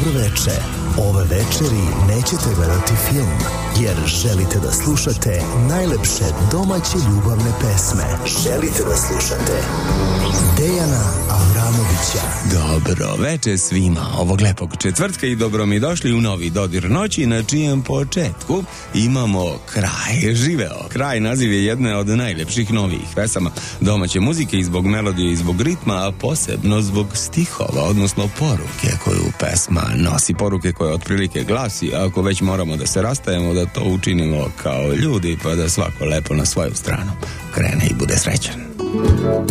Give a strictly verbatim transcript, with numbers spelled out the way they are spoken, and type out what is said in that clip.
veče. Ove večeri nećete gledati film, jer želite da slušate najlepše domaće ljubavne pesme. Želite da slušate Dejana Avramovića. Dobro veče svima ovog lepog četvrtka i dobro mi došli u novi dodir noći, na čijem početku imamo Kraj živeo. Kraj naziv je jedne od najlepših novih pesama domaće muzike i zbog melodije i zbog ritma, a posebno zbog stihova, odnosno poruke koju pesma nosi, poruke koje otprilike glasi: ako već moramo da se rastajemo, da to učinimo kao ljudi, pa da svako lepo na svoju stranu krene i bude srećan.